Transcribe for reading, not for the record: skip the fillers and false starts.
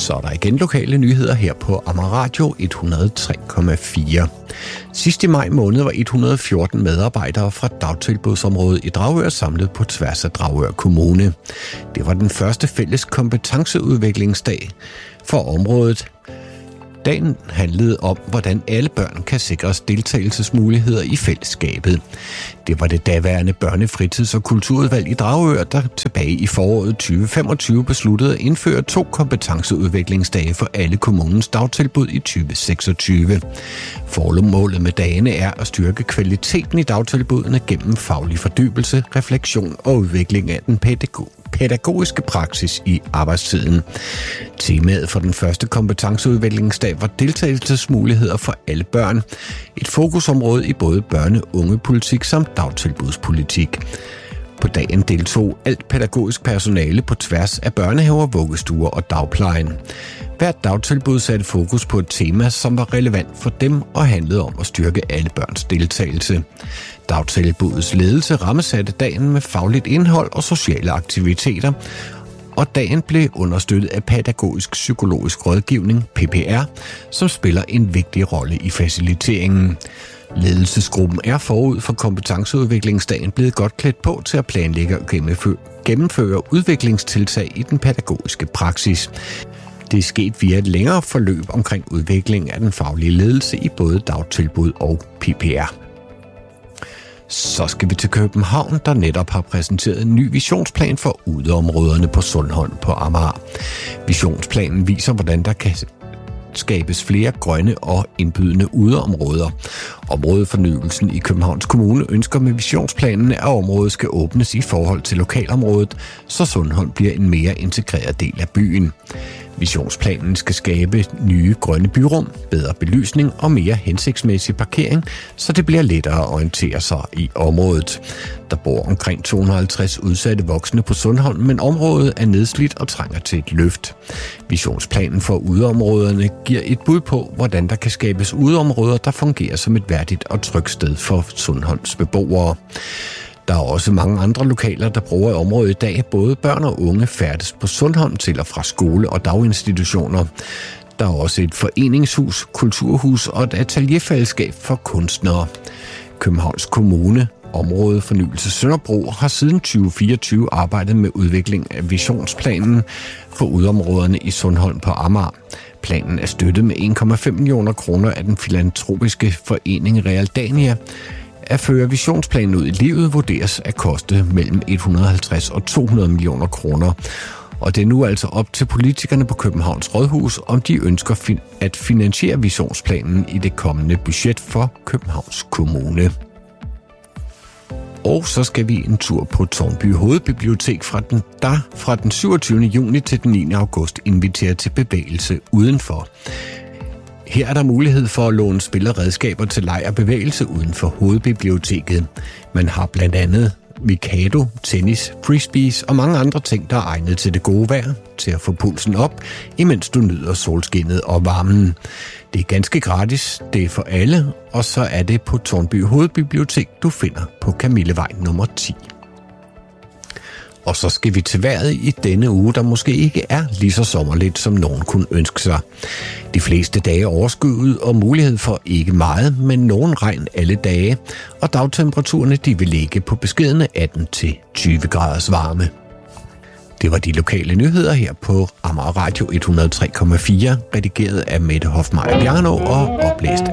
Så er der igen lokale nyheder her på Amager Radio 103,4. Sidst i maj måned var 114 medarbejdere fra dagtilbudsområdet i Dragør samlet på tværs af Dragør Kommune. Det var den første fælles kompetenceudviklingsdag for området. Dagen handlede om, hvordan alle børn kan sikres deltagelsesmuligheder i fællesskabet. Det var det daværende børnefritids- og kulturudvalg i Dragør, der tilbage i foråret 2025 besluttede at indføre 2 kompetenceudviklingsdage for alle kommunens dagtilbud i 2026. Formålet med dagene er at styrke kvaliteten i dagtilbudene gennem faglig fordybelse, refleksion og udvikling af den pædagogiske praksis i arbejdstiden. Temaet for den første kompetenceudviklingsdag var deltagelsesmuligheder for alle børn. Et fokusområde i både børne-ungepolitik samt dagtilbudspolitik. På dagen deltog alt pædagogisk personale på tværs af børnehaver, vuggestuer og dagplejen. Hvert dagtilbud satte fokus på et tema, som var relevant for dem og handlede om at styrke alle børns deltagelse. Dagtilbudets ledelse rammesatte dagen med fagligt indhold og sociale aktiviteter, og dagen blev understøttet af pædagogisk-psykologisk rådgivning, PPR, som spiller en vigtig rolle i faciliteringen. Ledelsesgruppen er forud for kompetenceudviklingsdagen blevet godt klædt på til at planlægge og gennemføre udviklingstiltag i den pædagogiske praksis. Det er sket via et længere forløb omkring udvikling af den faglige ledelse i både dagtilbud og PPR. Så skal vi til København, der netop har præsenteret en ny visionsplan for udeområderne på Sundholm på Amager. Visionsplanen viser, hvordan der kan skabes flere grønne og indbydende udeområder. Områdefornyelsen i Københavns Kommune ønsker med visionsplanen, at området skal åbnes i forhold til lokalområdet, så Sundholm bliver en mere integreret del af byen. Visionsplanen skal skabe nye grønne byrum, bedre belysning og mere hensigtsmæssig parkering, så det bliver lettere at orientere sig i området. Der bor omkring 250 udsatte voksne på Sundholm, men området er nedslidt og trænger til et løft. Visionsplanen for udeområderne giver et bud på, hvordan der kan skabes udeområder, der fungerer som et værdigt og trygt sted for Sundholms beboere. Der er også mange andre lokaler, der bruger området i dag. Både børn og unge færdes på Sundholm til og fra skole og daginstitutioner. Der er også et foreningshus, kulturhus og et atelierfællesskab for kunstnere. Københavns Kommune, Områdefornyelse Sønderbro, har siden 2024 arbejdet med udvikling af visionsplanen for udeområderne i Sundholm på Amager. Planen er støttet med 1,5 millioner kroner af den filantropiske forening Realdania. At føre visionsplanen ud i livet vurderes at koste mellem 150 og 200 millioner kroner. Og det er nu altså op til politikerne på Københavns Rådhus, om de ønsker at finansiere visionsplanen i det kommende budget for Københavns Kommune. Og så skal vi en tur på Tårnby Hovedbibliotek fra den 27. juni til den 9. august inviterer til bevægelse udenfor. Her er der mulighed for at låne spil og redskaber til leg og bevægelse uden for hovedbiblioteket. Man har blandt andet Mikado, tennis, frisbees og mange andre ting, der er egnet til det gode vejr, til at få pulsen op, imens du nyder solskinnet og varmen. Det er ganske gratis, det er for alle, og så er det på Tårnby Hovedbibliotek, du finder på Kamillevej nummer 10. Og så skal vi til vejret i denne uge, der måske ikke er lige så sommerligt, som nogen kunne ønske sig. De fleste dage er overskyet og mulighed for ikke meget, men nogen regn alle dage, og dagtemperaturerne de vil ligge på beskedne 18-20 graders varme. Det var de lokale nyheder her på Amager Radio 103,4, redigeret af Mette Hofmeier Bjarno og oplæst